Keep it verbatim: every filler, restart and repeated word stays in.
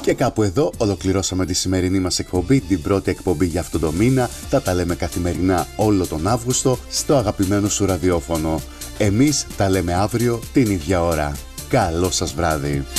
Και κάπου εδώ ολοκληρώσαμε τη σημερινή μας εκπομπή, την πρώτη εκπομπή για αυτόν τον μήνα. Θα τα λέμε καθημερινά όλο τον Αύγουστο στο αγαπημένο σου ραδιόφωνο. Εμείς τα λέμε αύριο την ίδια ώρα. Καλό σας βράδυ.